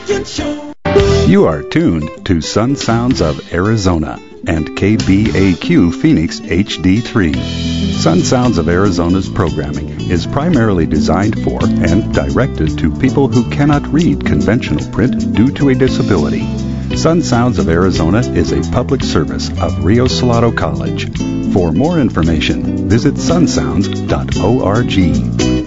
You are tuned to Sun Sounds of Arizona and KBAQ Phoenix HD3. Sun Sounds of Arizona's programming is primarily designed for and directed to people who cannot read conventional print due to a disability. Sun Sounds of Arizona is a public service of Rio Salado College. For more information, visit sunsounds.org.